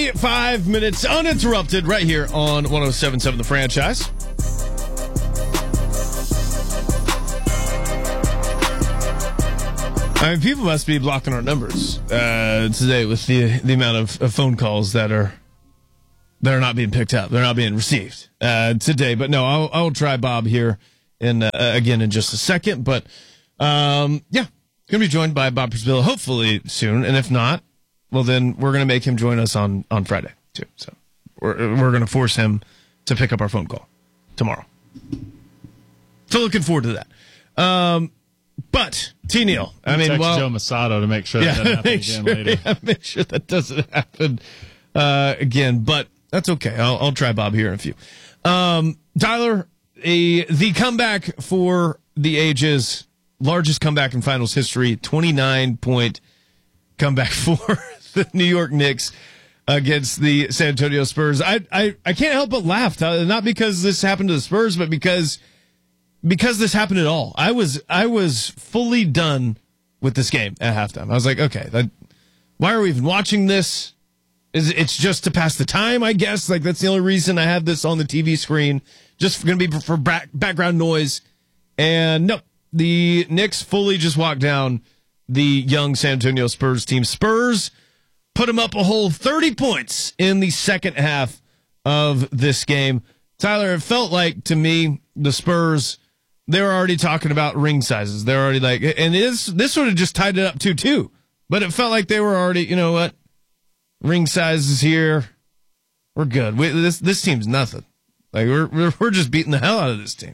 5 minutes uninterrupted right here on 107.7 The Franchise. I mean, people must be blocking our numbers today with the amount of phone calls that are not being picked up. They're not being received today. But no, I'll try Bob here again in just a second. But yeah, going to be joined by Bob Przybylo hopefully soon. And if not, well, then we're going to make him join us on Friday, too. So we're going to force him to pick up our phone call tomorrow. So looking forward to that. But, T-Neil, I mean, text Joe Masato to make sure that doesn't happen again later. Yeah, make sure that doesn't happen again. But that's okay. I'll try Bob here in a few. Tyler, the comeback for the ages, largest comeback in finals history, 29-point comeback for the New York Knicks against the San Antonio Spurs. I can't help but laugh, not because this happened to the Spurs, but because this happened at all. I was fully done with this game at halftime. I was like, okay, why are we even watching this? It's just to pass the time, I guess. Like, that's the only reason I have this on the TV screen. Just going to be for background noise. And no, the Knicks fully just walked down the young San Antonio Spurs team. Spurs put them up a whole 30 points in the second half of this game. Tyler, it felt like, to me, the Spurs, they were already talking about ring sizes. They're already like, and this sort of just tied it up too. But it felt like they were already, you know what? Ring sizes here. We're good. This team's nothing. Like, we're just beating the hell out of this team.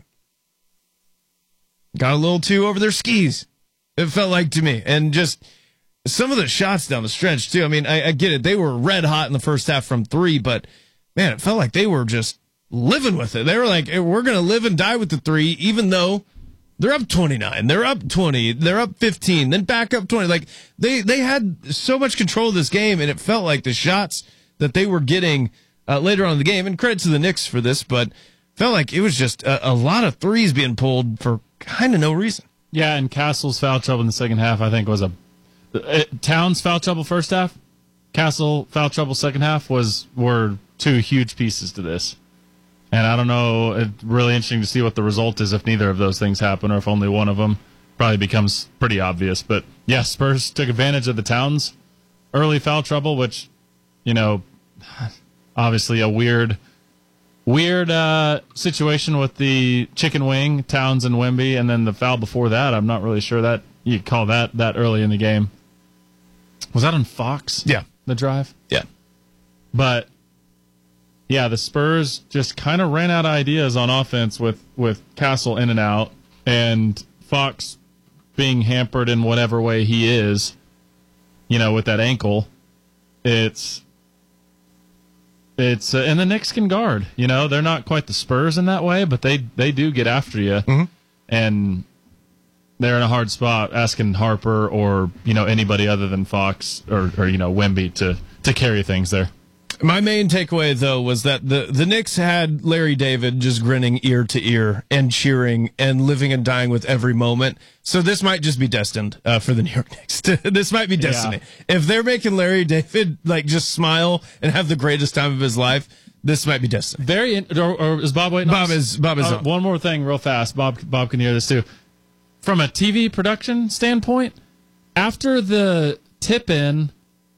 Got a little too over their skis, it felt like to me. And just some of the shots down the stretch, too. I mean, I get it. They were red hot in the first half from three, but, man, it felt like they were just living with it. They were like, hey, we're going to live and die with the three, even though they're up 29, they're up 20, they're up 15, then back up 20. Like, they had so much control of this game, and it felt like the shots that they were getting later on in the game, and credit to the Knicks for this, but felt like it was just a lot of threes being pulled for kind of no reason. Yeah, and Castle's foul trouble in the second half, I think, was Towns' foul trouble first half, Castle foul trouble second half were two huge pieces to this. And I don't know, it's really interesting to see what the result is if neither of those things happen or if only one of them. Probably becomes pretty obvious. But, yeah, Spurs took advantage of the Towns early foul trouble, which, you know, obviously a weird situation with the chicken wing, Towns and Wemby, and then the foul before that. I'm not really sure that you call that early in the game. Was that on Fox? Yeah. The drive? Yeah. But, yeah, the Spurs just kind of ran out of ideas on offense with Castle in and out, and Fox being hampered in whatever way he is, you know, with that ankle. It's and the Knicks can guard. You know, they're not quite the Spurs in that way, but they do get after you, and they're in a hard spot asking Harper or, you know, anybody other than Fox or you know, Wemby to carry things there. My main takeaway, though, was that the Knicks had Larry David just grinning ear to ear and cheering and living and dying with every moment. So this might just be destined for the New York Knicks. This might be destiny. Yeah. If they're making Larry David like just smile and have the greatest time of his life, this might be destiny. Or is Bob waiting? Bob is on. One more thing real fast. Bob can hear this too. From a TV production standpoint, after the tip-in,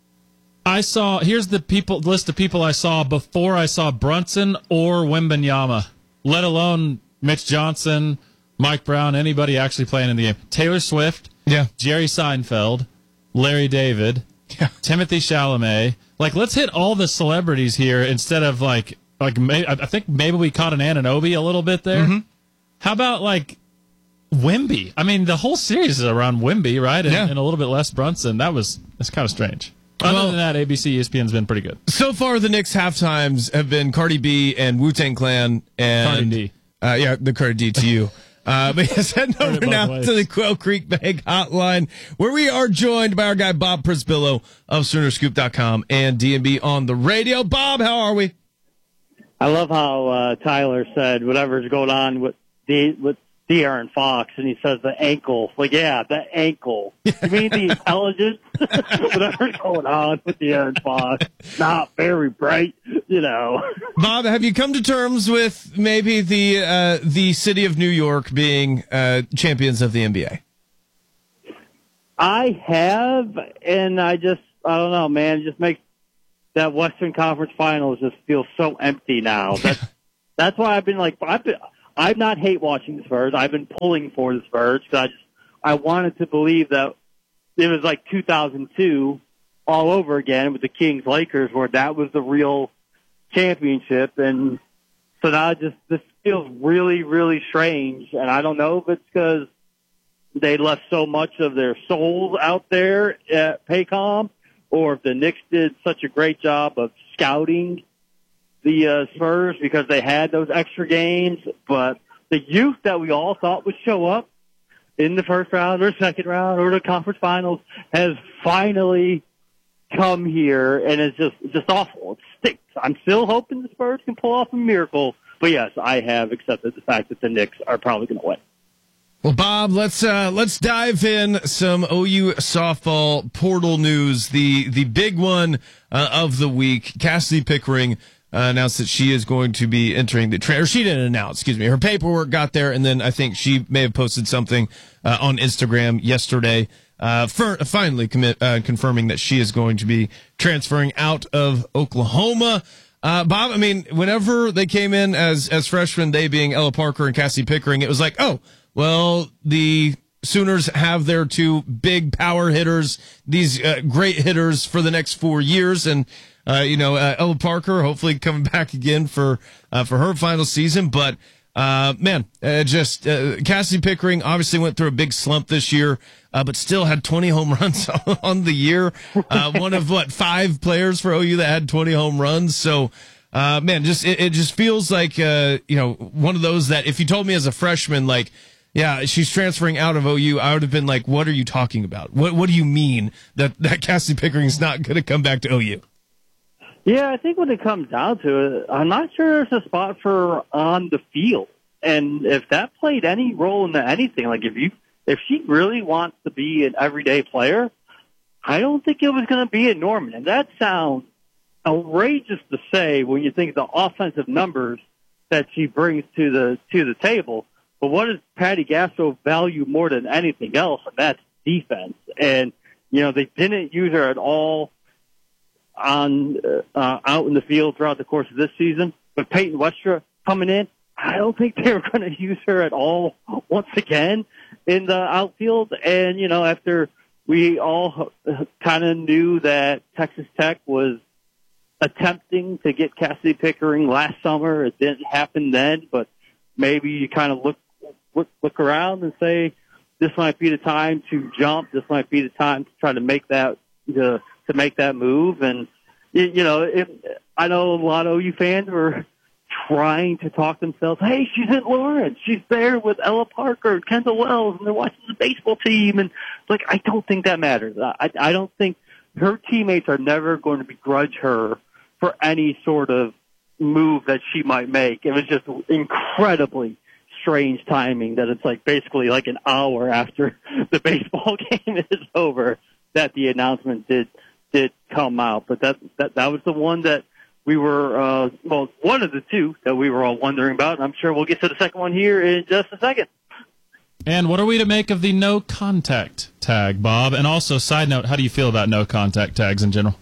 here's the list of people I saw before I saw Brunson or Wembanyama, let alone Mitch Johnson, Mike Brown, anybody actually playing in the game. Taylor Swift, Jerry Seinfeld, Larry David, Timothy Chalamet. Like, let's hit all the celebrities here instead of I think maybe we caught an Anunoby a little bit there. Mm-hmm. How about like Wemby? I mean, the whole series is around Wemby, right? And a little bit less Brunson. That's kind of strange. Other than that, ABC, ESPN's been pretty good. So far, the Knicks halftimes have been Cardi B and Wu-Tang Clan and Cardi D. The Cardi D to you. But yes, head over now to the Quail Creek Bank Hotline, where we are joined by our guy Bob Przybylo of SoonerScoop.com and D&B on the radio. Bob, how are we? I love how Tyler said whatever's going on with De'Aaron Fox, and he says the ankle. Like, yeah, the ankle. You mean the intelligence? Whatever's going on with De'Aaron Fox, not very bright, you know. Bob, have you come to terms with maybe the city of New York being champions of the NBA? I have, and I don't know, man. It just makes that Western Conference Finals just feel so empty now. That's why I've been like, I'm not hate watching the Spurs. I've been pulling for the Spurs because I wanted to believe that it was like 2002 all over again with the Kings Lakers, where that was the real championship. And so now this feels really, really strange. And I don't know if it's because they left so much of their souls out there at Paycom, or if the Knicks did such a great job of scouting the Spurs because they had those extra games. But the youth that we all thought would show up in the first round or second round or the conference finals has finally come here, and it's just awful. It stinks. I'm still hoping the Spurs can pull off a miracle. But yes, I have accepted the fact that the Knicks are probably going to win. Well, Bob, let's dive in some OU softball portal news. The big one of the week. Cassidy Pickering announced that she is going to be entering or she didn't announce, excuse me. Her paperwork got there, and then I think she may have posted something on Instagram yesterday, finally confirming that she is going to be transferring out of Oklahoma. Bob, I mean, whenever they came in as freshmen, they being Ella Parker and Cassidy Pickering, it was like, oh, well, the Sooners have their two big power hitters, these great hitters for the next 4 years, and Ella Parker hopefully coming back again for her final season. But Cassidy Pickering obviously went through a big slump this year, but still had 20 home runs on the year. One of 5 players for OU that had 20 home runs. So. It just feels like one of those that if you told me as a freshman, like, yeah, she's transferring out of OU, I would have been like, what are you talking about? What do you mean that Cassidy Pickering is not going to come back to OU? Yeah, I think when it comes down to it, I'm not sure there's a spot for on the field. And if that played any role into anything, like if she really wants to be an everyday player, I don't think it was going to be at Norman. And that sounds outrageous to say when you think of the offensive numbers that she brings to the table. But what does Patty Gasso value more than anything else? And that's defense. And they didn't use her at all on out in the field throughout the course of this season. But Peyton Westra coming in, I don't think they were going to use her at all once again in the outfield. And after we all kind of knew that Texas Tech was attempting to get Cassidy Pickering last summer, it didn't happen then, but maybe you kind of look around and say, this might be the time to jump. This might be the time to try to make that move. And I know a lot of OU fans were trying to talk themselves, hey, she's in Lawrence. She's there with Ella Parker and Kendall Wells, and they're watching the baseball team. And like, I don't think that matters. I don't think her teammates are never going to begrudge her for any sort of move that she might make. It was just incredibly strange timing that it's like basically like an hour after the baseball game is over that the announcement did come out. But that was the one that we were, one of the two that we were all wondering about. And I'm sure we'll get to the second one here in just a second. And what are we to make of the no contact tag, Bob? And also, side note, how do you feel about no contact tags in general?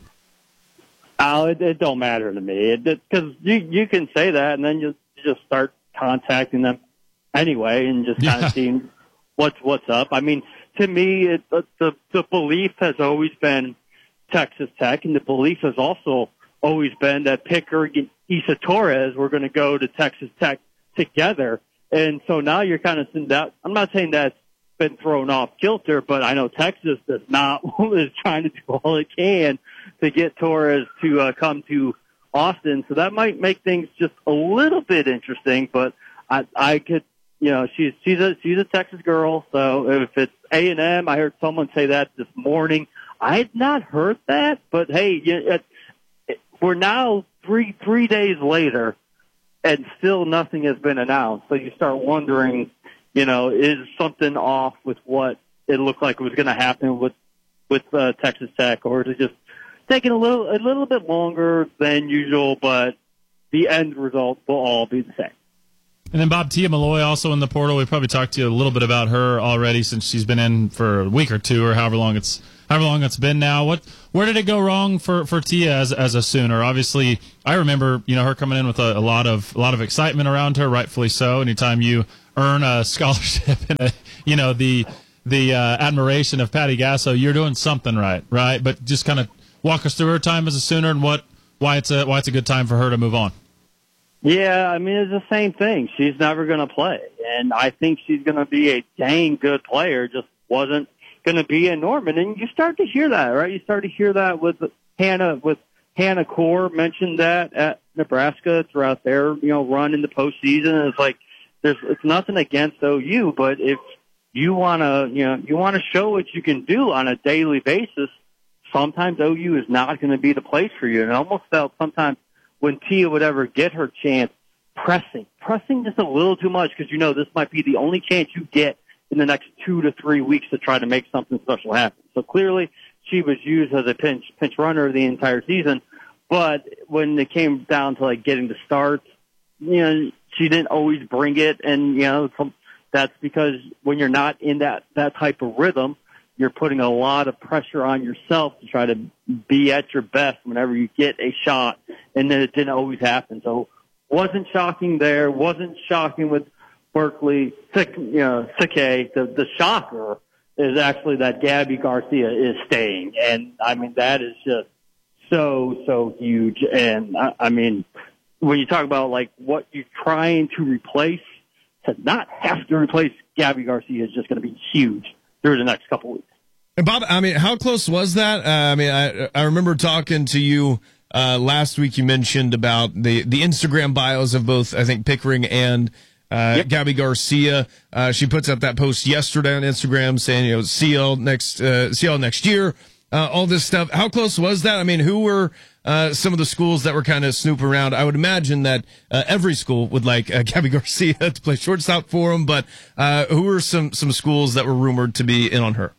It don't matter to me because you can say that and then you just start contacting them anyway and just kind of seeing what's up. I mean, to me, the belief has always been Texas Tech, and the belief has also always been that Pickering and Issa Torres were going to go to Texas Tech together. And so now you're kind of seeing that. I'm not saying that's been thrown off kilter, but I know Texas is trying to do all it can to get Torres to come to Austin. So that might make things just a little bit interesting, but I could, she's a Texas girl. So if it's A&M, I heard someone say that this morning. I had not heard that, but hey, we're now three days later and still nothing has been announced. So you start wondering, is something off with what it looked like was going to happen with Texas Tech, or is it just taking a little bit longer than usual, but the end result will all be the same. And then Bob, Tia Malloy also in the portal. We probably talked to you a little bit about her already since she's been in for a week or two, or however long it's been now. Where did it go wrong for Tia as a Sooner? Obviously, I remember her coming in with a lot of excitement around her, rightfully so. Anytime you earn a scholarship and the admiration of Patty Gasso, you're doing something right? But just kind of walk us through her time as a Sooner and why it's a good time for her to move on. Yeah, I mean, it's the same thing. She's never going to play, and I think she's going to be a dang good player, just wasn't going to be in Norman. And you start to hear that, right? You start to hear that with Hannah Core mentioned that at Nebraska throughout their, run in the postseason. It's like, it's nothing against OU, but if you want to show what you can do on a daily basis, sometimes OU is not going to be the place for you. And I almost felt sometimes when Tia would ever get her chance, pressing just a little too much, because this might be the only chance you get in the next 2 to 3 weeks to try to make something special happen. So clearly she was used as a pinch runner the entire season, but when it came down to getting the starts, she didn't always bring it, and that's because when you're not in that type of rhythm, you're putting a lot of pressure on yourself to try to be at your best whenever you get a shot, and then it didn't always happen. So wasn't shocking there, wasn't shocking with Berkeley. Sakai, the shocker is actually that Gabby Garcia is staying. And, I mean, that is just so huge. And, I mean, when you talk about, what you're trying to replace, to not have to replace Gabby Garcia is just going to be huge through the next couple weeks. And Bob, I mean, how close was that? I remember talking to you last week. You mentioned about the Instagram bios of both, I think, Pickering and Gabby Garcia. She puts up that post yesterday on Instagram saying, CL next year, all this stuff. How close was that? I mean, who were some of the schools that were kind of snooping around? I would imagine that every school would like Gabby Garcia to play shortstop for them, but who were some schools that were rumored to be in on her?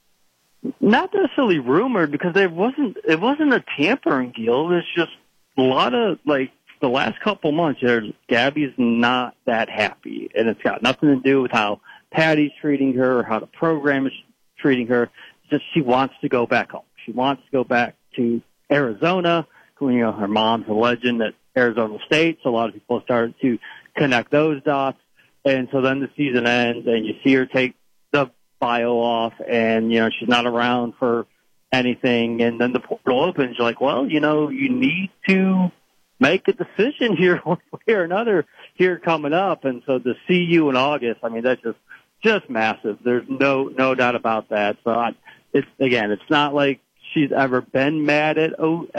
Not necessarily rumored, because it wasn't a tampering deal. It's just a lot of, the last couple months, Gabby's not that happy, and it's got nothing to do with how Patty's treating her or how the program is treating her. It's just she wants to go back home. She wants to go back to Arizona. Her mom's a legend at Arizona State, so a lot of people started to connect those dots. And so then the season ends, and you see her take the bio off, and she's not around for anything. And then the portal opens. You're like, well, you need to make a decision here one way or another here coming up. And so to see you in August, I mean, that's just massive. There's no doubt about that. So it's not like she's ever been mad at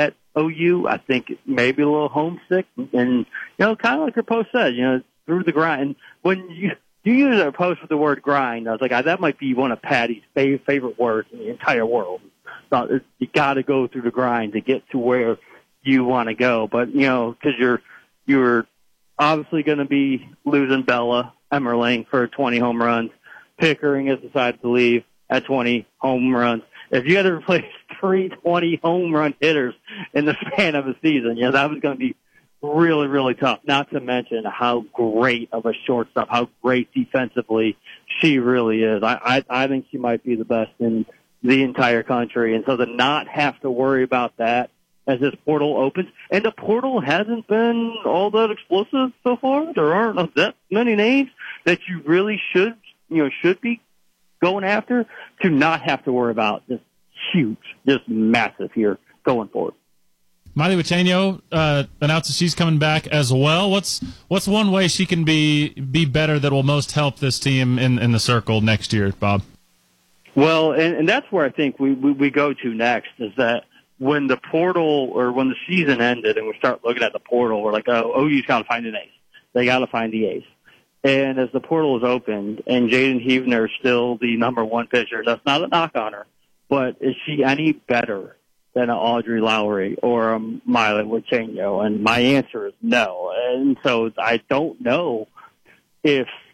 OU. I think maybe a little homesick, and kind of like her post said, through the grind. And when you use a post with the word grind, I was like, that might be one of Patty's favorite words in the entire world. So you got to go through the grind to get to where you want to go. But because you're obviously going to be losing Bella Emmerling for 20 home runs. Pickering has decided to leave at 20 home runs. If you had to replace 3 20 home run hitters in the span of a season, that was going to be really, really tough. Not to mention how great of a shortstop, how great defensively she really is. I think she might be the best in the entire country. And so to not have to worry about that as this portal opens, and the portal hasn't been all that explosive so far. There aren't that many names that you really should be going after, to not have to worry about this huge, just massive here going forward. Miley Wichenio announces she's coming back as well. What's one way she can be better that will most help this team in the circle next year, Bob? Well, and that's where I think we go to next, is that when the portal, or when the season ended and we start looking at the portal, we're like, OU's got to find an ace. They got to find the ace. And as the portal is opened, and Jaden Huebner is still the number one pitcher, that's not a knock on her, but is she any better than an Audrey Lowry or a Miley Wichenio? And my answer is no. And so I don't know if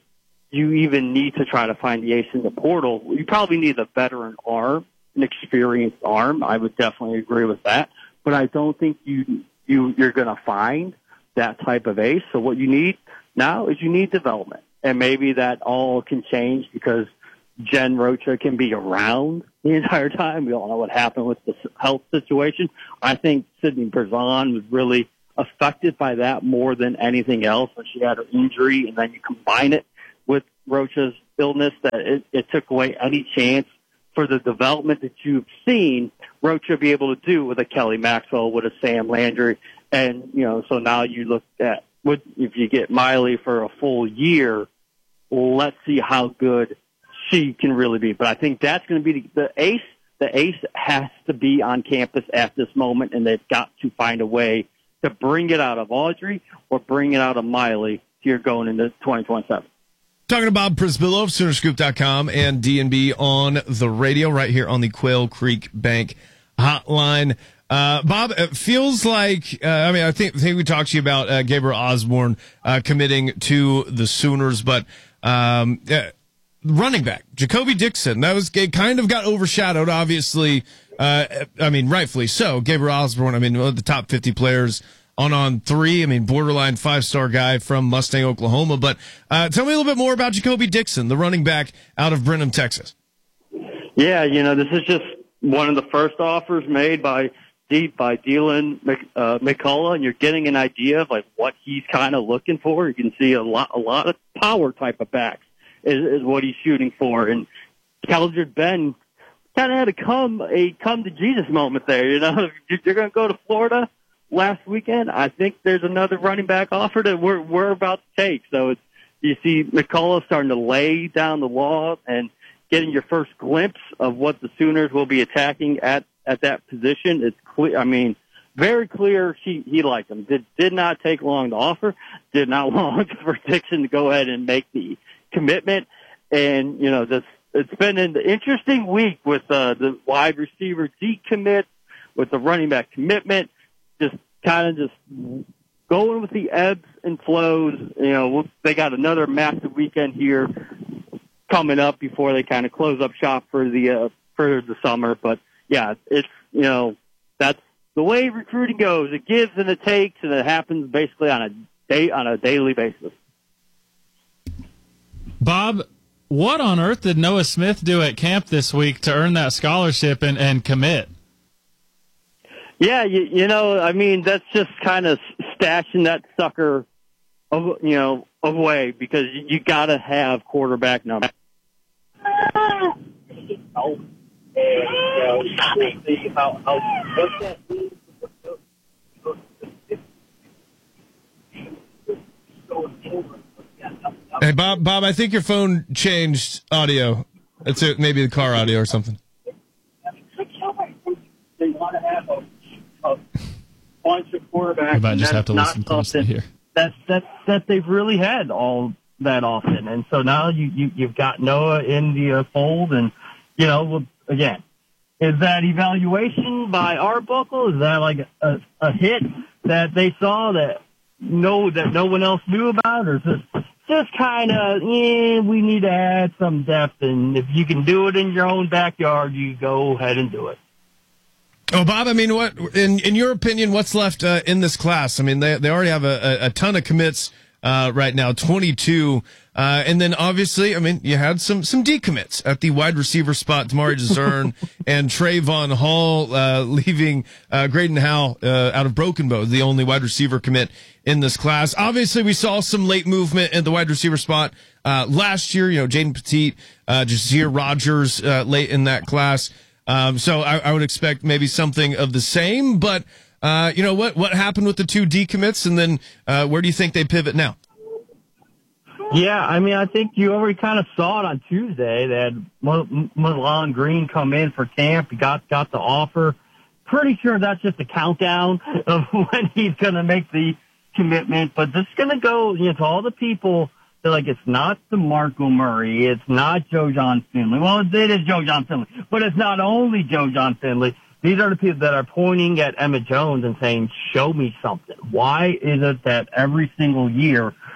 you even need to try to find the ace in the portal. You probably need a veteran arm, an experienced arm. I would definitely agree with that. But I don't think you're going to find that type of ace. So what you need now is you need development. And maybe that all can change because Jen Rocha can be around the entire time. We all know what happened with the health situation. I think Sydney Berzon was really affected by that more than anything else when she had her injury, and then you combine it with Rocha's illness, that it took away any chance for the development that you've seen Rocha be able to do with a Kelly Maxwell, with a Sam Landry. And, so now you look at if you get Miley for a full year, let's see how good she can really be. But I think that's going to be the ace. The ace has to be on campus at this moment, and they've got to find a way to bring it out of Audrey or bring it out of Miley here going into 2027. Talking to Bob Prisbillo of Soonerscoop.com and D&B on the radio right here on the Quail Creek Bank hotline. Bob, it feels like, I think we talked to you about Gabriel Osborne committing to the Sooners, but running back, Jacoby Dixon, it kind of got overshadowed, obviously. Rightfully so. Gabriel Osborne, one of the top 50 players on three. Borderline 5-star guy from Mustang, Oklahoma. But tell me a little bit more about Jacoby Dixon, the running back out of Brenham, Texas. Yeah, this is just one of the first offers made by Dylan McCullough, and you're getting an idea of what he's kind of looking for. You can see a lot of power type of backs is what he's shooting for. And Keldred Ben kind of had a come to Jesus moment there. You're going to go to Florida last weekend. I think there's another running back offer that we're about to take. So you see McCullough starting to lay down the law and getting your first glimpse of what the Sooners will be attacking at that position. It's clear. Very clear he liked him. Did not take long to offer. Did not long for Dixon to go ahead and make the commitment. And, it's been an interesting week with the wide receiver decommit, with the running back commitment, just going with the ebbs and flows. They got another massive weekend here coming up before they kind of close up shop for the summer. But yeah, it's, that's the way recruiting goes. It gives and it takes, and it happens basically on a daily basis. Bob, what on earth did Noah Smith do at camp this week to earn that scholarship and commit? Yeah, that's just kind of stashing that sucker, away, because you got to have quarterback number. Hey, Bob, I think your phone changed audio. It's maybe the car audio or something. They want to have a bunch of quarterbacks. You might just have to listen closely here. That they've really had all that often, and so now you've got Noah in the fold, and again, is that evaluation by Arbuckle? Is that like a hit that they saw that no one else knew about, or is this just kind of we need to add some depth, and if you can do it in your own backyard, you go ahead and do it. Oh, Bob, what in your opinion, what's left in this class? They already have a ton of commits right now, 22. And then obviously, you had some decommits at the wide receiver spot, Damari Dzern and Trayvon Hall, leaving Graydon Howe out of Broken Bow, the only wide receiver commit in this class. Obviously, we saw some late movement at the wide receiver spot last year. Jaden Petit, Jazir Rogers late in that class. So I would expect maybe something of the same, but what happened with the two decommits, and then where do you think they pivot now? Yeah, I think you already kind of saw it on Tuesday that Milan Green come in for camp. He got the offer. Pretty sure that's just a countdown of when he's going to make the commitment, but this is going to go to all the people. They're like, it's not DeMarco Murray. It's not Joe John Finley. Well, it is Joe John Finley, but it's not only Joe John Finley. These are the people that are pointing at Emma Jones and saying, show me something. Why is it that every single year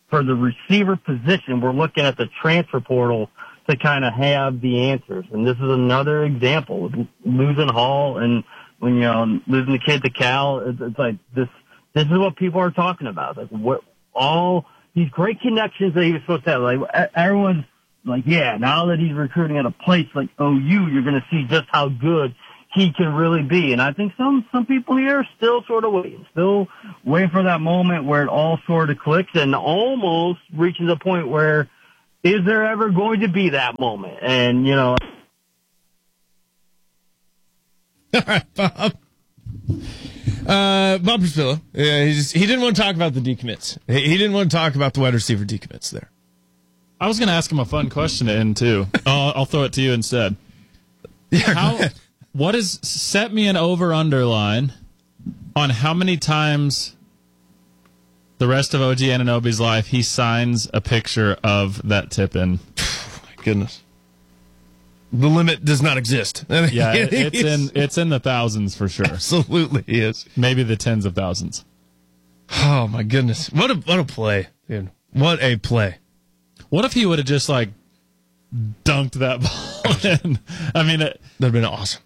for the receiver position, we're looking at the transfer portal to kind of have the answers. And this is another example. Losing Hall and when losing the kid to Cal, it's like this is what people are talking about. Like what all these great connections that he was supposed to have. Like everyone's like, yeah, now that he's recruiting at a place like OU, you're going to see just how good he can really be. And I think some people here are still sort of waiting for that moment where it all sort of clicks and almost reaches a point where is there ever going to be that moment? And, All right, Bob. Bob Przybylo. Yeah, he didn't want to talk about the decommits. He didn't want to talk about the wide receiver decommits there. I was going to ask him a fun question to end, too. I'll throw it to you instead. Yeah, Set me an over-under line on how many times the rest of OG Anunoby's life he signs a picture of that tip-in. Oh, my goodness. The limit does not exist. Yeah, it's in the thousands for sure. Absolutely is. Maybe the tens of thousands. Oh, my goodness. What a play, dude. What a play. What if he would have just, dunked that ball in? I mean, that'd have been awesome.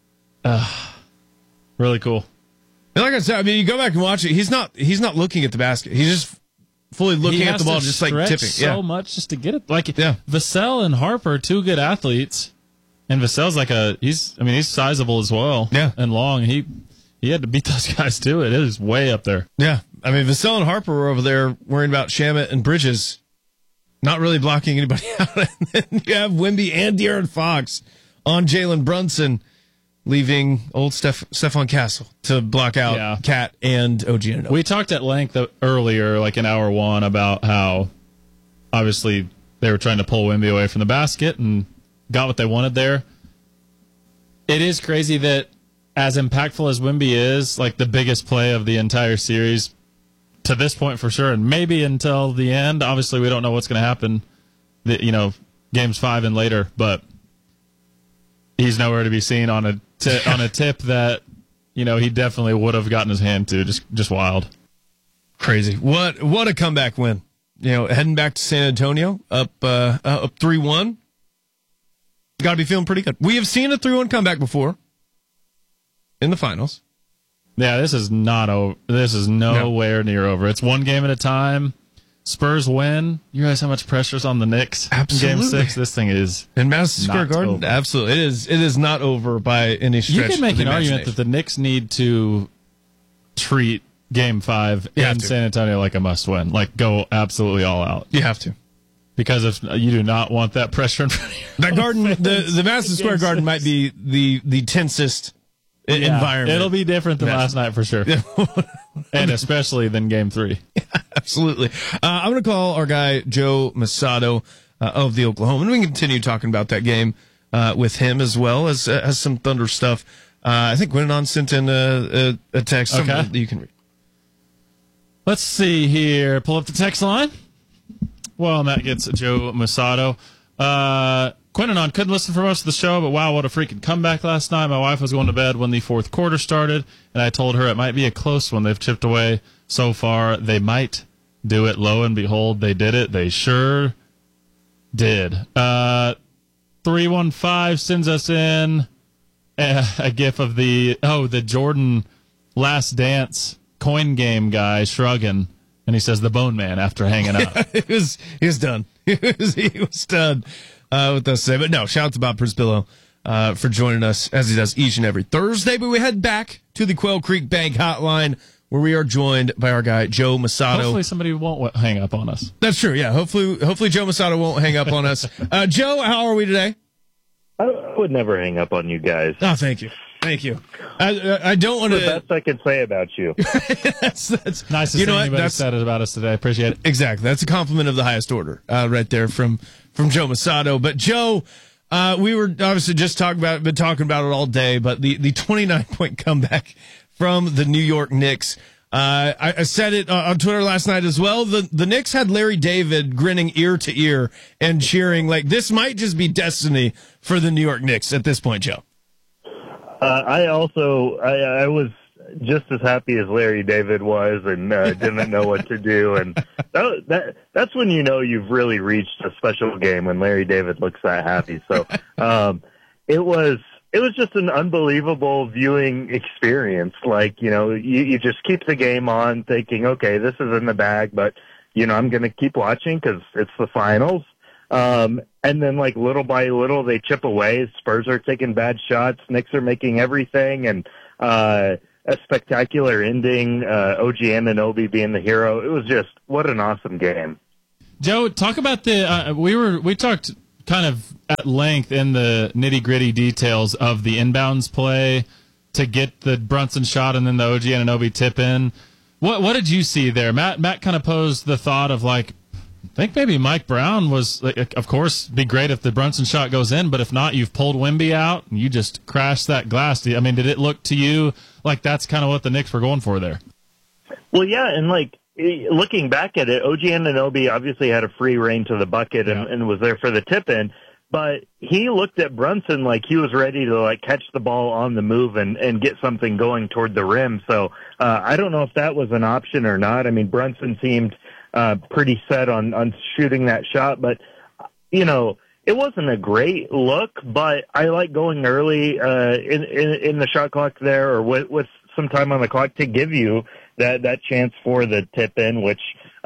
Really cool. And like I said, you go back and watch it. He's not looking at the basket. He's just fully looking at the ball, just tipping. So much just to get it. Yeah. Vassell and Harper are two good athletes, and Vassell's he's sizable as well. Yeah. And long. He had to beat those guys too. It is way up there. Yeah. Vassell and Harper were over there worrying about Shamet and Bridges, not really blocking anybody out. And then you have Wemby and De'Aaron Fox on Jalen Brunson, leaving old Stephon Castle to block out Cat and OG Anunoby. We talked at length earlier, in hour one, about how obviously they were trying to pull Wemby away from the basket and got what they wanted there. It is crazy that as impactful as Wemby is, the biggest play of the entire series to this point for sure, and maybe until the end. Obviously, we don't know what's going to happen, games 5 and later, but he's nowhere to be seen on a tip that he definitely would have gotten his hand to. Just wild, crazy. What a comeback win! Heading back to San Antonio up 3-1. Got to be feeling pretty good. We have seen a 3-1 comeback before in the finals. Yeah, this is not over. This is nowhere near over. It's one game at a time. Spurs win. You realize how much pressure's on the Knicks? Absolutely. Game 6, this thing is in Madison Square Garden. Over. Absolutely, it is not over by any stretch. You can make an argument that the Knicks need to treat Game 5 in San Antonio like a must-win. Go absolutely all out. You have to, because if you do not want that pressure in front of you. That garden, the Madison Square Garden, might be the tensest environment. It'll be different than last night for sure. And especially than Game 3. Yeah, absolutely. I'm going to call our guy Joe Mussatto of the Oklahoma, and we can continue talking about that game with him as well as some Thunder stuff. I think Gwennon sent in a text that you can read. Let's see here. Pull up the text line. Well, and that gets Joe Mussatto. Quinnanon couldn't listen for most of the show, but wow, what a freaking comeback last night. My wife was going to bed when the fourth quarter started, and I told her it might be a close one. They've chipped away so far. They might do it. Lo and behold, they did it. They sure did. 315 sends us in a gif of the Jordan Last Dance coin game guy shrugging, and he says the Bone Man after hanging up. He was done. He was done. With us today. But no, shout out to Bob Przybylo for joining us as he does each and every Thursday. But we head back to the Quail Creek Bank Hotline where we are joined by our guy Joe Mussatto. Hopefully somebody won't hang up on us. That's true. Yeah. Hopefully Joe Mussatto won't hang up on us. Joe, how are we today? I would never hang up on you guys. Oh, thank you. Thank you. I don't want to. The best I can say about you. that's nice to see anybody said it about us today. I appreciate it. Exactly. That's a compliment of the highest order, right there from Joe Mussatto. But Joe, we were obviously just been talking about it all day. But the 29-point comeback from the New York Knicks. I said it on Twitter last night as well. The Knicks had Larry David grinning ear to ear and cheering like this might just be destiny for the New York Knicks at this point, Joe. I was just as happy as Larry David was, and didn't know what to do. And that's when you know you've really reached a special game, when Larry David looks that happy. So it was just an unbelievable viewing experience. Like, you just keep the game on, thinking, okay, this is in the bag, but I'm going to keep watching because it's the finals. And then, like, little by little, they chip away. Spurs are taking bad shots. Knicks are making everything. And a spectacular ending, OG Anunoby being the hero. It was just, what an awesome game. Joe, talk about we talked kind of at length in the nitty-gritty details of the inbounds play to get the Brunson shot and then the OG Anunoby tip in. What did you see there? Matt kind of posed the thought of, like, I think maybe Mike Brown was, of course, be great if the Brunson shot goes in, but if not, you've pulled Wemby out and you just crashed that glass. I mean, did it look to you like that's kind of what the Knicks were going for there? Well, yeah, and like looking back at it, OG Anunoby obviously had a free reign to the bucket and was there for the tip-in, but he looked at Brunson like he was ready to, like, catch the ball on the move and get something going toward the rim. So I don't know if that was an option or not. I mean, Brunson seemed pretty set on shooting that shot, but it wasn't a great look. But I like going early in the shot clock there, or with some time on the clock to give you that chance for the tip in, which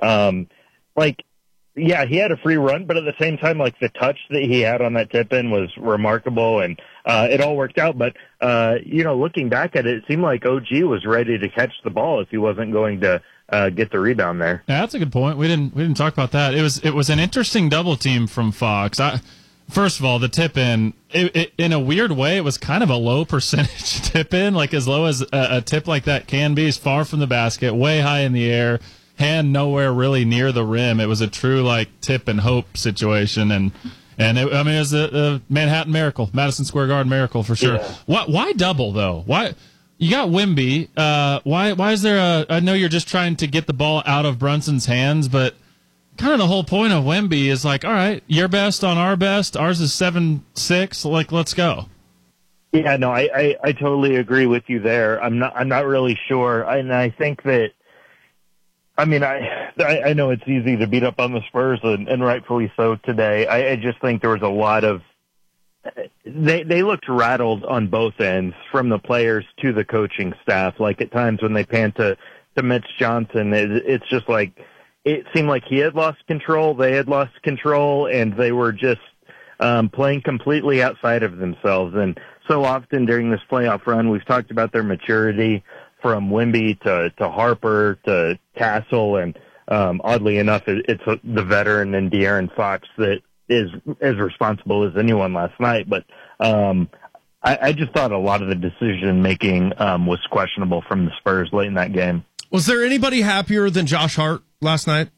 yeah, he had a free run, but at the same time, like, the touch that he had on that tip in was remarkable, and it all worked out. But looking back at it, it seemed like OG was ready to catch the ball if he wasn't going to get the rebound there. Yeah, that's a good point. We didn't talk about that. It was an interesting double team from Fox. First of all, the tip in, in a weird way, it was kind of a low percentage tip in, like as low as a tip like that can be. It's far from the basket, way high in the air, hand nowhere really near the rim. It was a true, like, tip and hope situation, and it was a Manhattan Miracle, Madison Square Garden Miracle for sure. Yeah. Why double though? Why? You got Wemby. Why is there I know you're just trying to get the ball out of Brunson's hands, but kind of the whole point of Wemby is, like, all right, your best on our best. Ours is 7-6. Like, let's go. Yeah, no, I totally agree with you there. I'm not really sure, and I think that. I mean, I know it's easy to beat up on the Spurs, and rightfully so today. I just think there was a lot of they looked rattled on both ends, from the players to the coaching staff. Like, at times when they panned to Mitch Johnson, it's just like it seemed like he had lost control, they had lost control, and they were just playing completely outside of themselves. And so often during this playoff run, we've talked about their maturity, from Wemby to Harper to Castle, and oddly enough, it's the veteran and De'Aaron Fox that is as responsible as anyone last night. But I just thought a lot of the decision-making was questionable from the Spurs late in that game. Was there anybody happier than Josh Hart last night?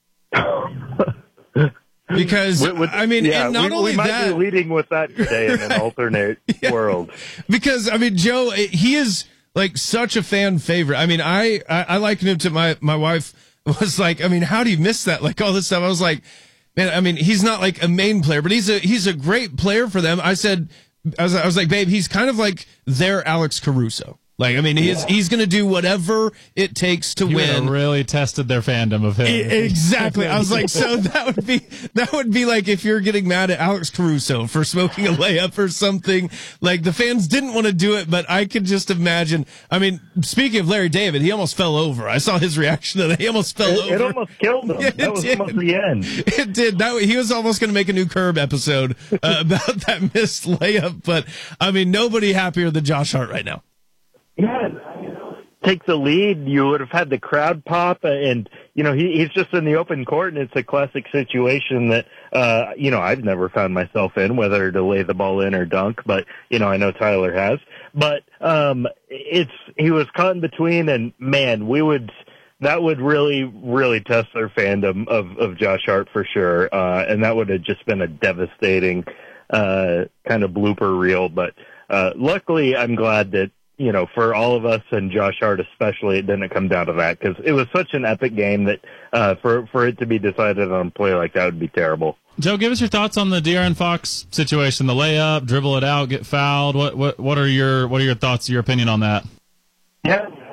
Because, I mean, yeah, and not only we might that... be leading with that today in an alternate world. Because, I mean, Joe, he is... like, such a fan favorite. I mean, I likened him to my wife was like, I mean, how do you miss that? Like, all this stuff. I was like, man, I mean, he's not like a main player, but he's a great player for them. I was like, babe, he's kind of like their Alex Caruso. Like, I mean, he's going to do whatever it takes to win. Really tested their fandom of him. Exactly. I was like, so that would be like if you're getting mad at Alex Caruso for smoking a layup or something. Like, the fans didn't want to do it, but I could just imagine. I mean, speaking of Larry David, he almost fell over. I saw his reaction to that. He almost fell over. It almost killed him. Yeah, that was almost the end. It did. He was almost going to make a new Curb episode about that missed layup. But I mean, nobody happier than Josh Hart right now. Yeah, take the lead, you would have had the crowd pop, and he's just in the open court, and it's a classic situation that I've never found myself in, whether to lay the ball in or dunk, but I know Tyler has. But he was caught in between, and man, that would really, really test their fandom of Josh Hart for sure, and that would have just been a devastating kind of blooper reel. But luckily, I'm glad that. For all of us and Josh Hart especially, it didn't come down to that, because it was such an epic game that for it to be decided on a play like that would be terrible. Joe, give us your thoughts on the De'Aaron Fox situation, the layup, dribble it out, get fouled. What are your thoughts, your opinion on that? Yeah,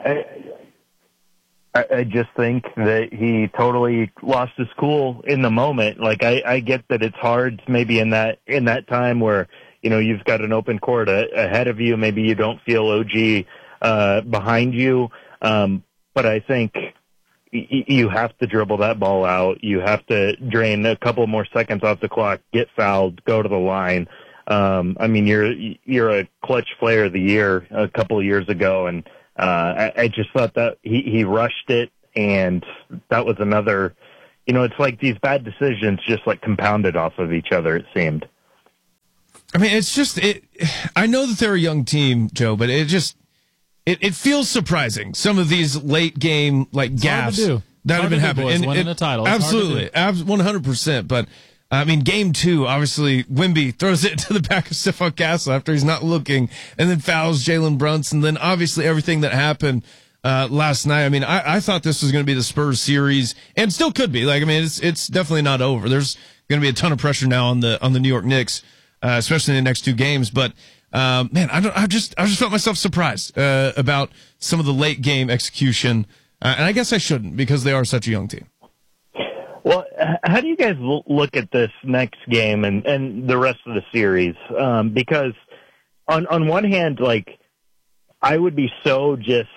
I just think that he totally lost his cool in the moment. Like I get that it's hard maybe in that time where, you know, you've got an open court ahead of you. Maybe you don't feel OG behind you. But I think you have to dribble that ball out. You have to drain a couple more seconds off the clock, get fouled, go to the line. I mean, you're a clutch player of the year a couple of years ago, and I just thought that he rushed it, and that was another, you know, it's like these bad decisions just like compounded off of each other, it seemed. I mean, it's just, I know that they're a young team, Joe, but it feels surprising. Some of these late game, like, gaffes that have been happening. Winning a title. It's absolutely. 100%. But, I mean, game 2, obviously, Wemby throws it to the back of Stephon Castle after he's not looking, and then fouls Jalen Brunson. Then, obviously, everything that happened last night. I mean, I thought this was going to be the Spurs series, and still could be. Like, I mean, it's definitely not over. There's going to be a ton of pressure now on the New York Knicks, especially in the next 2 games. But man, I just felt myself surprised about some of the late game execution, and I guess I shouldn't because they are such a young team. Well, how do you guys look at this next game and the rest of the series? Because on one hand, like, I would be so just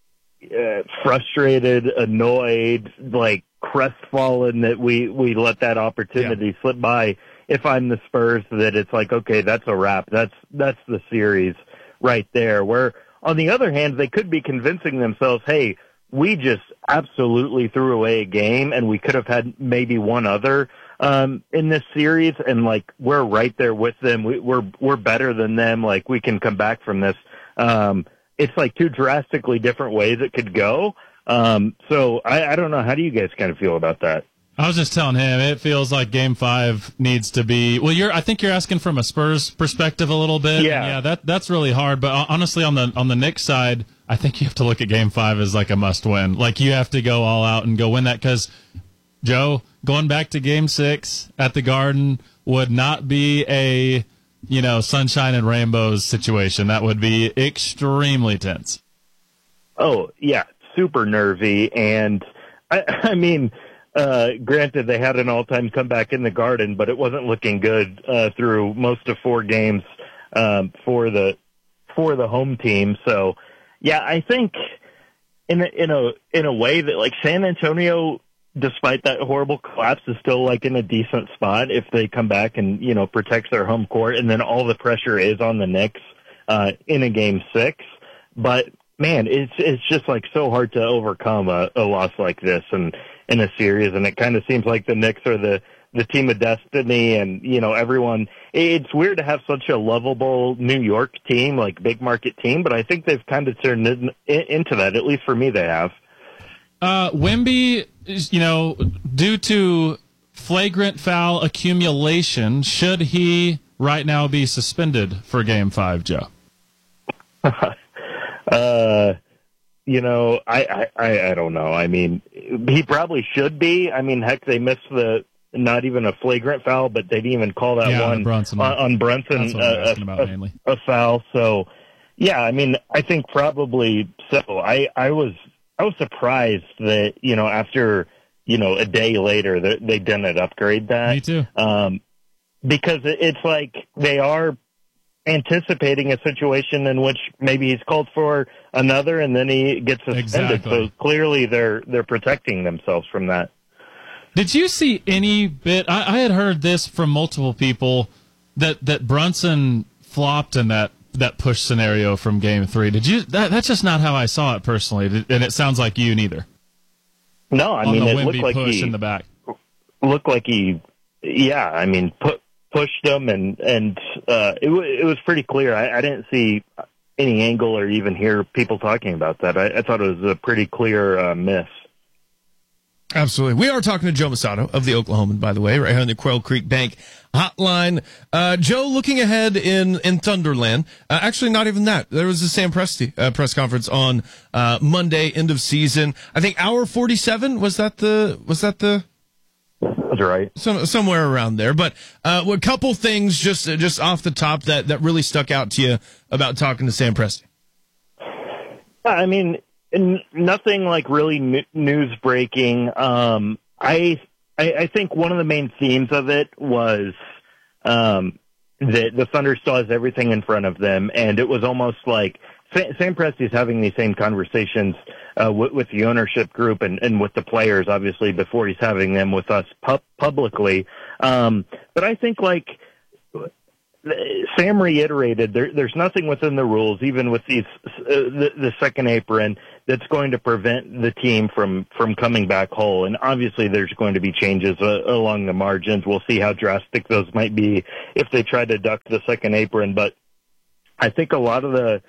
frustrated, annoyed, like crestfallen that we let that opportunity slip by. If I'm the Spurs, that it's like, okay, that's a wrap. That's the series right there. Where on the other hand, they could be convincing themselves, hey, we just absolutely threw away a game, and we could have had maybe one other in this series, and like we're right there with them. We're better than them. Like we can come back from this. It's like 2 drastically different ways it could go. So I don't know. How do you guys kind of feel about that? I was just telling him it feels like Game 5 needs to be. Well, I think you're asking from a Spurs perspective a little bit. Yeah, that's really hard. But honestly, on the Knicks side, I think you have to look at Game 5 as like a must-win. Like you have to go all out and go win that because, Joe, going back to Game 6 at the Garden would not be a, you know, sunshine and rainbows situation. That would be extremely tense. Oh yeah, super nervy, and I mean. Granted, they had an all-time comeback in the Garden, but it wasn't looking good through most of 4 games for the home team. So, yeah, I think in a way that like San Antonio, despite that horrible collapse, is still like in a decent spot if they come back and, you know, protects their home court, and then all the pressure is on the Knicks in a Game 6. But man, it's just like so hard to overcome a loss like this and in a series, and it kind of seems like the Knicks are the team of destiny, and you know everyone. It's weird to have such a lovable New York team, like big market team, but I think they've kind of turned into that. At least for me, they have. Wemby, you know, due to flagrant foul accumulation, should he right now be suspended for Game 5, Joe? You know, I don't know. I mean, he probably should be. I mean, heck, they missed not even a flagrant foul, but they didn't even call that one on Brunson a foul. So, yeah, I mean, I think probably so. I was surprised that, you know, after, you know, a day later that they didn't upgrade that. Me too. Because it's like they are anticipating a situation in which maybe he's called for another and then he gets suspended. Exactly. So clearly they're protecting themselves from that. Did you see any bit? I had heard this from multiple people that Brunson flopped in that push scenario from Game 3. Did you? That's just not how I saw it personally, and it sounds like you neither. No, I mean, it looked like push in the back. Looked like yeah. I mean, pushed him, and it was pretty clear. I didn't see any angle or even hear people talking about that. I thought it was a pretty clear miss. Absolutely. We are talking to Joe Mussatto of the Oklahoman, by the way, right here on the Quail Creek Bank hotline. Joe, looking ahead in Thunderland, actually not even that. There was a Sam Presti press conference on Monday, end of season. I think hour 47, was that the That's right. Somewhere around there. But a couple things just off the top that really stuck out to you about talking to Sam Presti. I mean, nothing like really news breaking. I think one of the main themes of it was that the Thunder still has everything in front of them, and it was almost like Sam Presti's having these same conversations with the ownership group and with the players, obviously, before he's having them with us publicly. But I think, like, Sam reiterated, there's nothing within the rules, even with these the second apron, that's going to prevent the team from coming back whole. And obviously, there's going to be changes along the margins. We'll see how drastic those might be if they try to duck the second apron. But I think a lot of the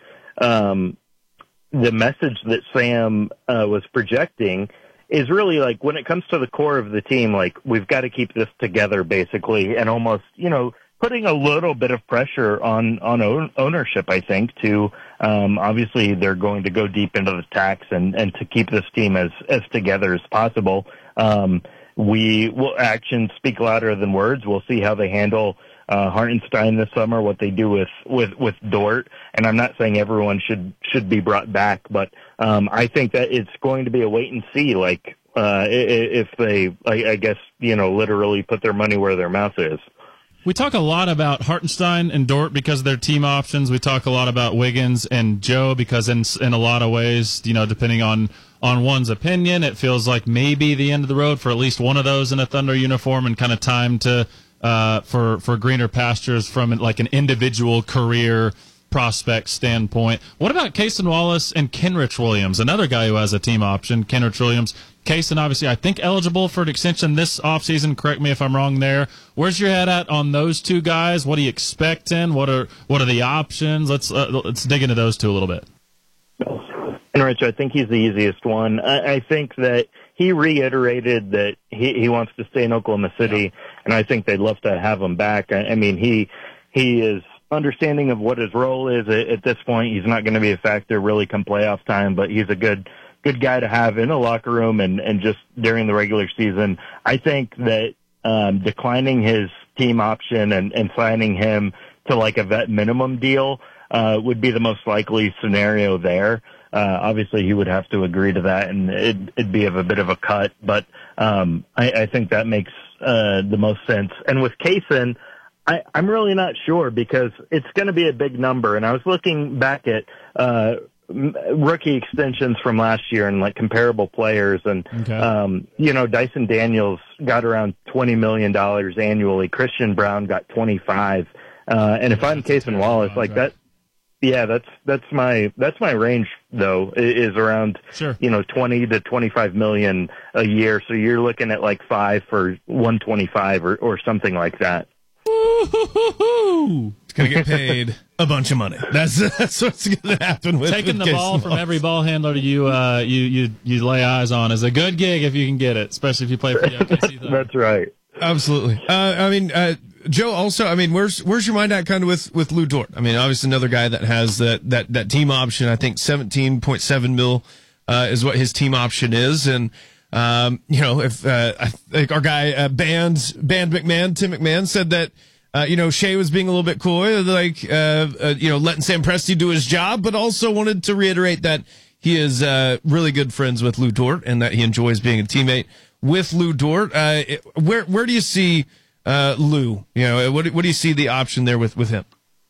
message that Sam was projecting is really, like, when it comes to the core of the team, like, we've got to keep this together, basically, and almost, putting a little bit of pressure on ownership, I think, to obviously they're going to go deep into the tax and to keep this team as together as possible. Actions speak louder than words. We'll see how they handle Hartenstein this summer, what they do with Dort. And I'm not saying everyone should be brought back, but I think that it's going to be a wait and see, like, if they, I guess, literally put their money where their mouth is. We talk a lot about Hartenstein and Dort because of their team options. We talk a lot about Wiggins and Joe because in a lot of ways, depending on one's opinion, it feels like maybe the end of the road for at least one of those in a Thunder uniform and kind of time to for greener pastures from like an individual career prospect standpoint. What about Cason Wallace and Kenrich Williams, another guy who has a team option? Kenrich Williams, Cason, obviously, I think eligible for an extension this offseason. Correct me if I'm wrong there. Where's your head at on those two guys? What are you expecting? What are the options? Let's dig into those two a little bit. Kenrich, I think he's the easiest one. I think that he reiterated that he wants to stay in Oklahoma City, and I think they'd love to have him back. I mean, he is understanding of what his role is at this point. He's not going to be a factor really come playoff time, but he's a good guy to have in a locker room and just during the regular season. I think that declining his team option and signing him to like a vet minimum deal would be the most likely scenario there. Obviously, he would have to agree to that, and it'd be of a bit of a cut, but I think that makes the most sense. And with Cason, I'm really not sure because it's going to be a big number. And I was looking back at rookie extensions from last year and like comparable players. And, Dyson Daniels got around $20 million annually. Christian Braun got 25. And if I'm Cason Wallace, like that, that's my range though, is around, 20 to 25 million a year. So you're looking at like 5 for 125 or something like that. It's going to get paid a bunch of money. That's what's going to happen with taking the ball from every ball handler you lay eyes on is a good gig if you can get it, especially if you play for the OKC. That's right. Absolutely. Joe, also, where's your mind at kind of with Lou Dort? I mean, obviously another guy that has that team option. I think 17.7 mil is what his team option is, and if I think our guy Band McMahon, Tim McMahon, said that Shea was being a little bit coy, like letting Sam Presti do his job, but also wanted to reiterate that he is really good friends with Lou Dort and that he enjoys being a teammate with Lou Dort. Where do you see Lou? What do you see the option there with him?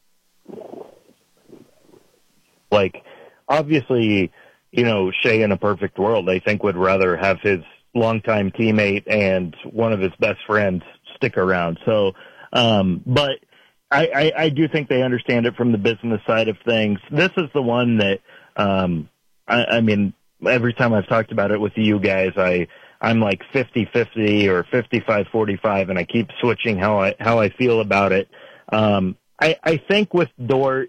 Like, obviously, Shea in a perfect world, I think, would rather have his longtime teammate and one of his best friends stick around. So, but I do think they understand it from the business side of things. This is the one that, every time I've talked about it with you guys, I'm like 50-50 or 55-45, and I keep switching how I feel about it. I think with Dort,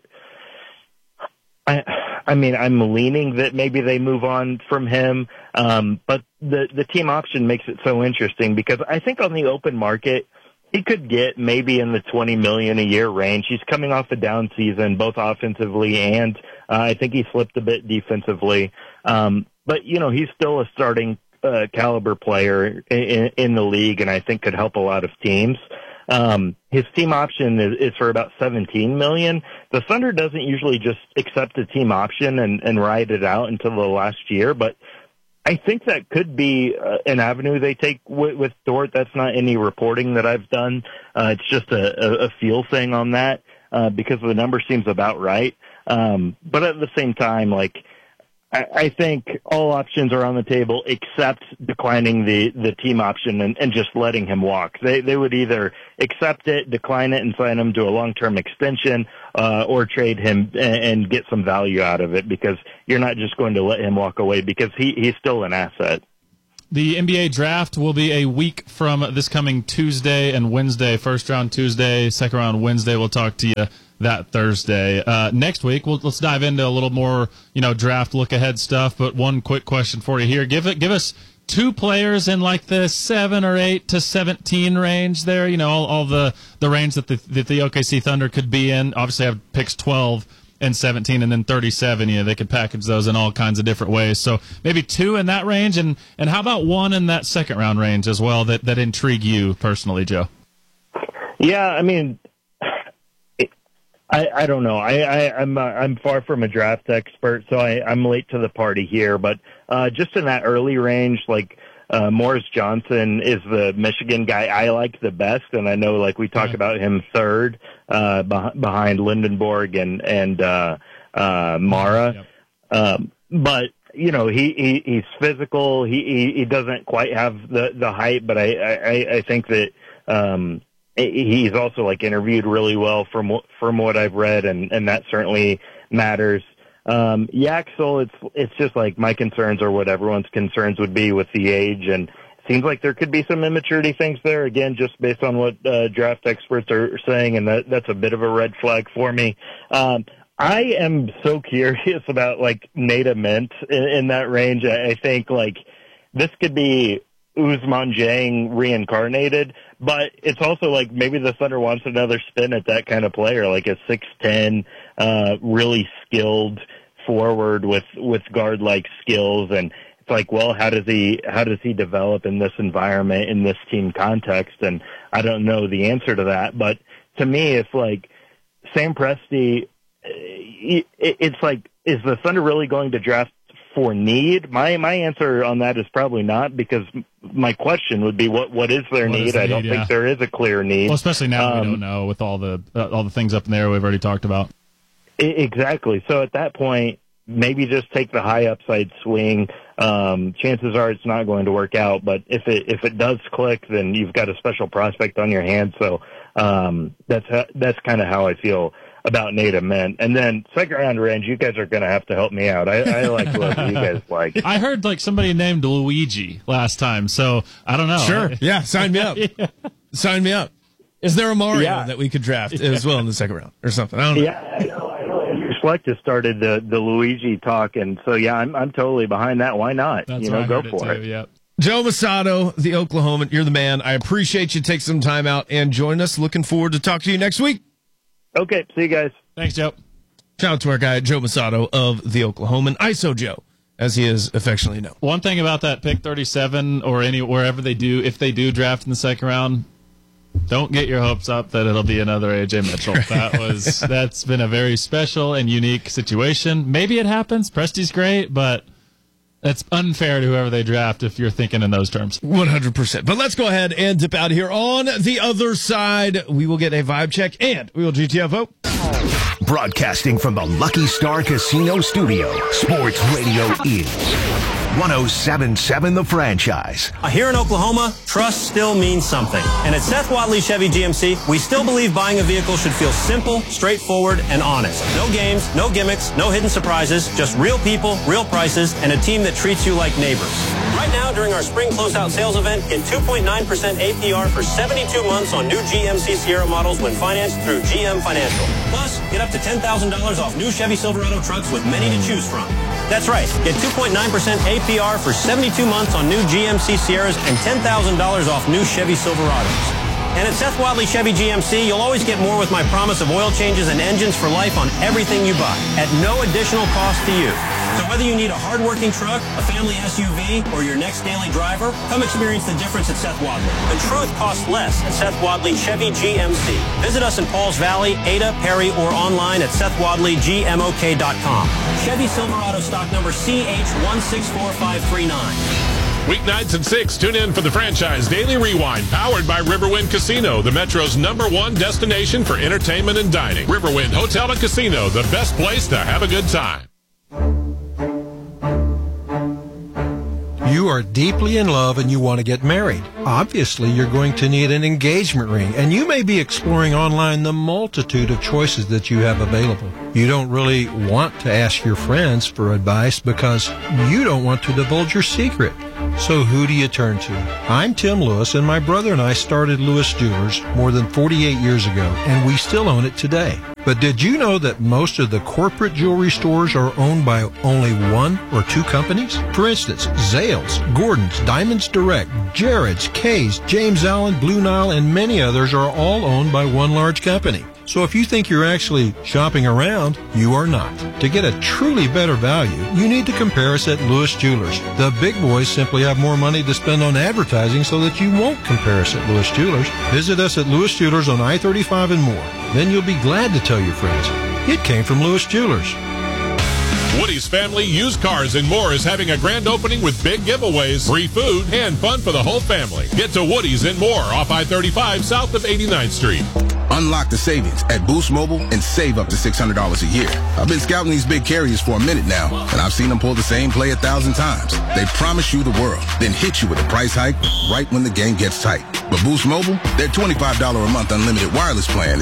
I'm leaning that maybe they move on from him, but the team option makes it so interesting because I think on the open market, he could get maybe in the $20 million a year range. He's coming off a down season, both offensively and I think he slipped a bit defensively. But he's still a starting caliber player in the league, and I think could help a lot of teams. His team option is for about $17 million. The Thunder doesn't usually just accept a team option and ride it out until the last year, but I think that could be an avenue they take with Dort. That's not any reporting that I've done. It's just a feel thing on that, because the number seems about right. But at the same time, like, I think all options are on the table except declining the team option and just letting him walk. They would either accept it, decline it, and sign him to a long-term extension, or trade him and get some value out of it, because you're not just going to let him walk away, because he's still an asset. The NBA draft will be a week from this coming Tuesday and Wednesday. First round Tuesday, second round Wednesday. We'll talk to you that Thursday. Next week, let's dive into a little more, draft look ahead stuff. But one quick question for you here: give us two players in like the 7 or 8 to 17 range. There, all the range that the OKC Thunder could be in. Obviously, I have picks 12 and 17, and then 37. They could package those in all kinds of different ways. So maybe 2 in that range, and how about 1 in that second round range as well that intrigue you personally, Joe? Yeah, I mean, I don't know. I'm far from a draft expert, so I'm late to the party here. But just in that early range, like Morris Johnson is the Michigan guy I like the best, and I know like we talk about him third behind Lindenborg and Mara. Yep. But he's physical. He doesn't quite have the height, but I think that he's also like interviewed really well from what I've read, and that certainly matters. Yaxel, it's just like my concerns are what everyone's concerns would be with the age, and it seems like there could be some immaturity things there, again, just based on what draft experts are saying, and that's a bit of a red flag for me. I am so curious about like Nate Ament in that range. I think like this could be Ousmane Dieng reincarnated, but it's also like maybe the Thunder wants another spin at that kind of player, like a 6'10", really skilled forward with guard-like skills. And it's like, well, how does he develop in this environment, in this team context? And I don't know the answer to that, but to me, it's like Sam Presti. It's like, is the Thunder really going to draft for need? My answer on that is probably not, because my question would be what is their need? I don't think there is a clear need. Well, especially now we don't know with all the things up in there we've already talked about. Exactly. So at that point, maybe just take the high upside swing. Chances are it's not going to work out, but if it does click, then you've got a special prospect on your hands. So that's kind of how I feel about Nate Ament. And then second round range, you guys are going to have to help me out. I like whoever you guys like. I heard like somebody named Luigi last time, so I don't know. Sure. Yeah, sign me up. Yeah. Sign me up. Is there a Mario that we could draft as well in the second round or something? I don't know. Yeah, I know. Fleck just started the Luigi talk, and so I'm totally behind that. Why not? That's go for it. Yep. Joe Mussatto, the Oklahoman, you're the man. I appreciate you take some time out and join us. Looking forward to talking to you next week. Okay, see you guys. Thanks, Joe. Shout out to our guy, Joe Mussatto of the Oklahoman, ISO Joe, as he is affectionately known. One thing about that pick 37 or wherever they do, if they do draft in the second round, don't get your hopes up that it'll be another AJ Mitchell. That's been a very special and unique situation. Maybe it happens. Presti's great, but it's unfair to whoever they draft if you're thinking in those terms. 100%. But let's go ahead and dip out of here. On the other side, we will get a vibe check and we will GTFO. Broadcasting from the Lucky Star Casino Studio, Sports Radio is 107.7 The Franchise. Here in Oklahoma, trust still means something. And at Seth Watley Chevy GMC, we still believe buying a vehicle should feel simple, straightforward, and honest. No games, no gimmicks, no hidden surprises, just real people, real prices, and a team that treats you like neighbors. Right now, during our spring closeout sales event, get 2.9% APR for 72 months on new GMC Sierra models when financed through GM Financial. Plus, get up to $10,000 off new Chevy Silverado trucks with many to choose from. That's right. Get 2.9% APR for 72 months on new GMC Sierras and $10,000 off new Chevy Silverados. And at Seth Watley Chevy GMC, you'll always get more with my promise of oil changes and engines for life on everything you buy at no additional cost to you. So whether you need a hard-working truck, a family SUV, or your next daily driver, come experience the difference at Seth Wadley. The truth costs less at Seth Wadley Chevy GMC. Visit us in Pauls Valley, Ada, Perry, or online at SethWadleyGMOK.com. Chevy Silverado stock number CH164539. Weeknights at 6, tune in for the Franchise Daily Rewind, powered by Riverwind Casino, the Metro's #1 destination for entertainment and dining. Riverwind Hotel and Casino, the best place to have a good time. You are deeply in love and you want to get married. Obviously, you're going to need an engagement ring, and you may be exploring online the multitude of choices that you have available. You don't really want to ask your friends for advice because you don't want to divulge your secret. So who do you turn to? I'm Tim Lewis, and my brother and I started Lewis Jewelers more than 48 years ago, and we still own it today. But did you know that most of the corporate jewelry stores are owned by only 1 or 2 companies? For instance, Zales, Gordon's, Diamonds Direct, Jared's, Kay's, James Allen, Blue Nile, and many others are all owned by one large company. So if you think you're actually shopping around, you are not. To get a truly better value, you need to compare us at Lewis Jewelers. The big boys simply have more money to spend on advertising so that you won't compare us at Lewis Jewelers. Visit us at Lewis Jewelers on I-35 and more. Then you'll be glad to tell your friends. It came from Lewis Jewelers. Woody's Family Used Cars and More is having a grand opening with big giveaways, free food, and fun for the whole family. Get to Woody's and More off I-35 south of 89th Street. Unlock the savings at Boost Mobile and save up to $600 a year. I've been scouting these big carriers for a minute now, and I've seen them pull the same play 1,000 times. They promise you the world, then hit you with a price hike right when the game gets tight. But Boost Mobile, their $25 a month unlimited wireless plan